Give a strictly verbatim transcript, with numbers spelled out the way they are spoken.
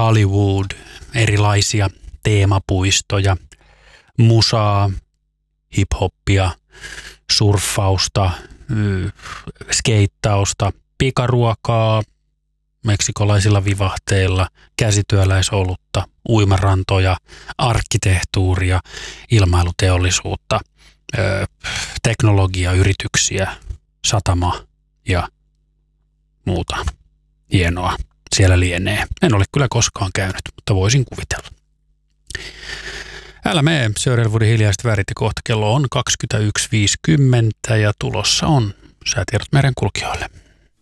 Hollywood, erilaisia teemapuistoja, musaa, hip-hoppia, surffausta, skeittausta, pikaruokaa, meksikolaisilla vivahteilla, käsityöläisolutta, uimarantoja, arkkitehtuuria, ilmailuteollisuutta, teknologiayrityksiä, satama ja muuta hienoa siellä lienee. En ole kyllä koskaan käynyt, mutta voisin kuvitella. Älä mene, Söderwoodin hiljaiset värit ja kohta kello on kaksikymmentäyksi viisikymmentä ja tulossa on säätiedot merenkulkijoille.